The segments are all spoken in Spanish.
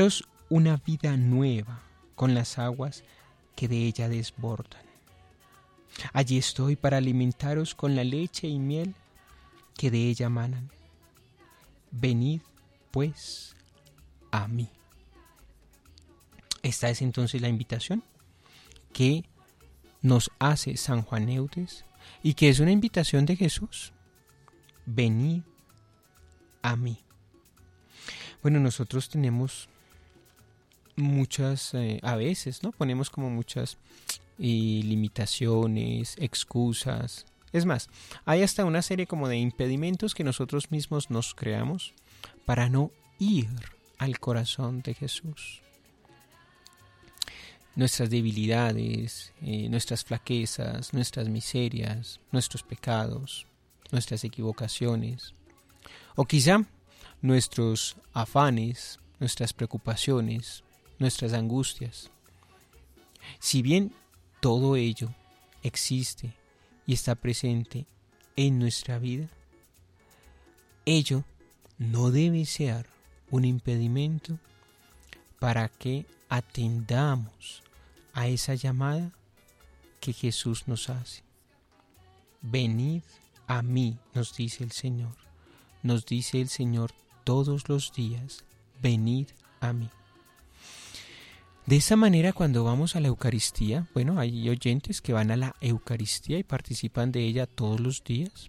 daros una vida nueva con las aguas que de ella desbordan. Allí estoy para alimentaros con la leche y miel que de ella manan. Venid, pues, a mí. Esta es entonces la invitación que nos hace San Juan Eudes y que es una invitación de Jesús. Venid a mí. Bueno, nosotros tenemos muchas, a veces, ¿no? Ponemos como muchas limitaciones, excusas. Es más, hay hasta una serie como de impedimentos que nosotros mismos nos creamos para no ir al corazón de Jesús. Nuestras debilidades, nuestras flaquezas, nuestras miserias, nuestros pecados, nuestras equivocaciones, o quizá nuestros afanes, nuestras preocupaciones, nuestras angustias. Si bien todo ello existe y está presente en nuestra vida, ello no debe ser un impedimento para que atendamos a esa llamada que Jesús nos hace. Venid a mí, nos dice el Señor. Nos dice el Señor todos los días, venid a mí. De esa manera, cuando vamos a la Eucaristía, bueno, hay oyentes que van a la Eucaristía y participan de ella todos los días.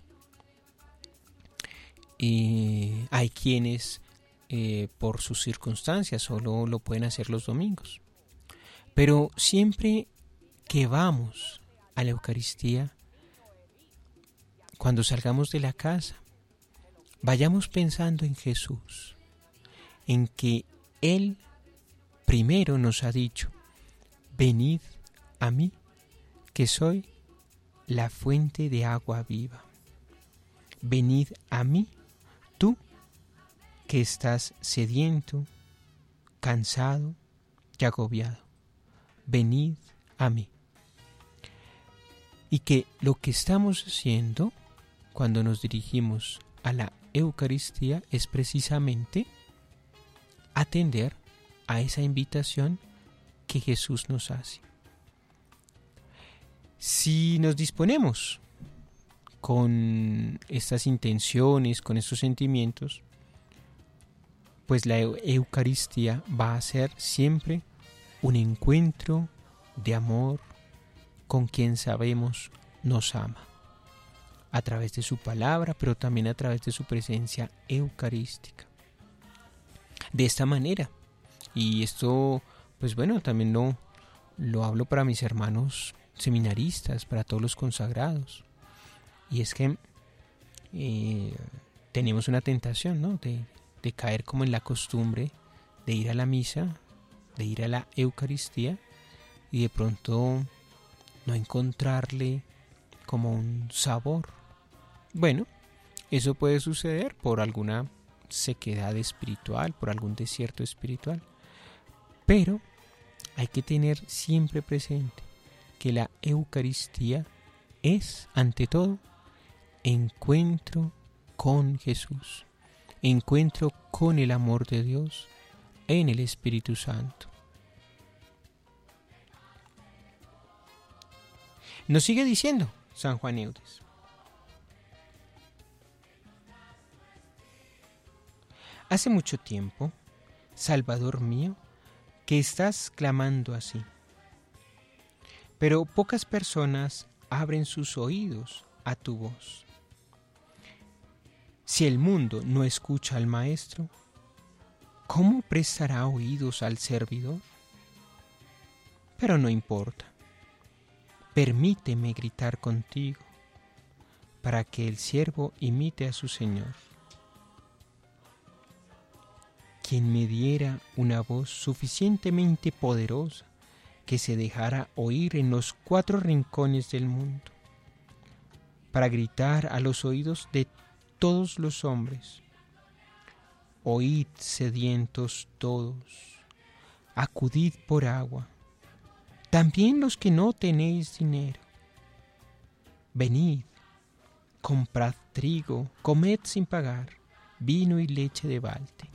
Hay quienes, por sus circunstancias, solo lo pueden hacer los domingos. Pero siempre que vamos a la Eucaristía, cuando salgamos de la casa, vayamos pensando en Jesús, en que Él primero nos ha dicho, venid a mí, que soy la fuente de agua viva. Venid a mí, tú que estás sediento, cansado y agobiado. Venid a mí. Y que lo que estamos haciendo cuando nos dirigimos a la Eucaristía es precisamente atender a esa invitación que Jesús nos hace. Si nos disponemos con estas intenciones, con estos sentimientos, pues la Eucaristía va a ser siempre un encuentro de amor con quien sabemos nos ama, a través de su palabra, pero también a través de su presencia eucarística. De esta manera, y esto, pues bueno, también lo hablo para mis hermanos seminaristas, para todos los consagrados, y es que tenemos una tentación, ¿no? de caer como en la costumbre de ir a la misa, de ir a la Eucaristía y de pronto no encontrarle como un sabor. Bueno, eso puede suceder por alguna sequedad espiritual, por algún desierto espiritual, pero hay que tener siempre presente que la Eucaristía es, ante todo, encuentro con Jesús, encuentro con el amor de Dios en el Espíritu Santo. Nos sigue diciendo San Juan Eudes: hace mucho tiempo, Salvador mío, que estás clamando así, pero pocas personas abren sus oídos a tu voz. Si el mundo no escucha al Maestro, ¿cómo prestará oídos al servidor? Pero no importa. Permíteme gritar contigo, para que el siervo imite a su Señor. Quien me diera una voz suficientemente poderosa que se dejara oír en los 4 rincones del mundo, para gritar a los oídos de todos los hombres: oíd, sedientos todos, acudid por agua, también los que no tenéis dinero. Venid, comprad trigo, comed sin pagar, vino y leche de balde.